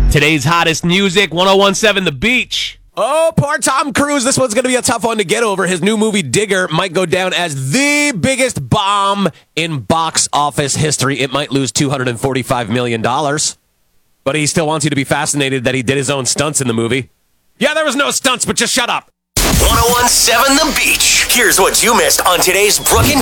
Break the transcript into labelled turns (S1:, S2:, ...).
S1: Today's hottest music, 1017 The Beach.
S2: Oh, poor Tom Cruise. This one's going to be a tough one to get over. His new movie, Digger, might go down as the biggest bomb in box office history. It might lose $245 million. But he still wants you to be fascinated that he did his own stunts in the movie. Yeah, there was no stunts, but just shut up.
S3: 1017 The Beach. Here's what you missed on today's Brooke and